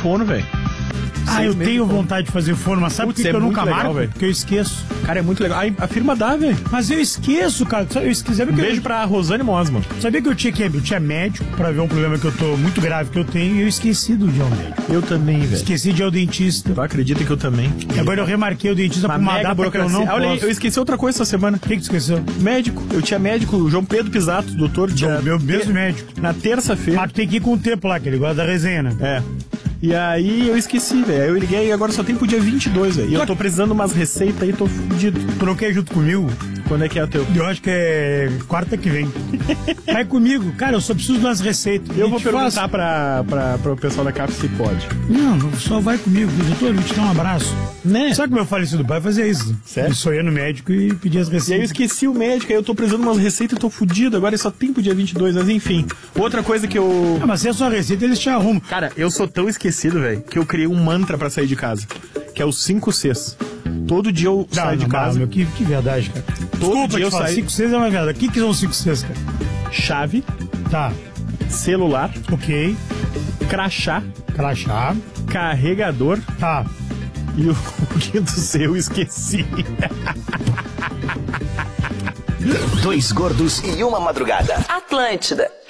fono, velho. Eu tenho vontade de fazer fono, mas sabe por que eu nunca marco? Véio. Porque eu esqueço. Cara, é muito legal. A firma dá, velho. Mas eu esqueço, cara. Beijo pra Rosane Mosman. Sabia que eu tinha médico pra ver um problema que eu tô muito grave que eu tenho e eu esqueci do dia ao médico. Eu também, velho. Esqueci de ir ao dentista. Tu acredita que eu também? E agora eu remarquei o dentista pra uma data que eu não posso. Olha aí, eu esqueci outra coisa essa semana. O que tu esqueceu? Médico. Eu tinha médico, o João Pedro Pisato, doutor de... Meu mesmo médico. Na terça-feira. Mas tu tem que ir com o tempo lá, que ele gosta da resenha, né? É. E aí eu esqueci, velho. Eu liguei e agora só tem pro dia 22, velho. E eu tô precisando umas receitas aí, tô fudido. Tu não quer ir junto comigo? Quando é que é o teu? Eu acho que é quarta que vem. Vai comigo. Cara, eu só preciso de umas receitas. Eu vou perguntar pro pessoal da CAP se pode. Não, só vai comigo. Doutor, eu vou te dar um abraço. Né? Sabe que meu falecido pai fazia isso? Sério? Eu só ia no médico e pedia as receitas. E aí eu esqueci o médico, aí eu tô precisando de umas receitas e tô fudido. Agora só tem pro dia 22, mas enfim. Outra coisa que eu... Mas se é só receita, eles te arrumam. Cara, eu sou tão esquecido, velho, que eu criei um mantra pra sair de casa. Que é os 5 Cs. Todo dia eu saio de casa. Meu, que verdade, cara. Todo dia eu saio. 5 Cs é uma verdade. O que são 5 Cs, cara? Chave. Tá. Celular. Ok. Crachá. Carregador. Tá. E o quinto C eu esqueci. 2 gordos e uma madrugada. Atlântida.